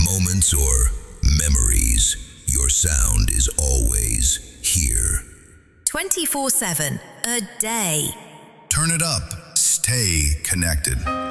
moments or memories, your sound is always here. 24/7, a day. Turn it up. Stay connected.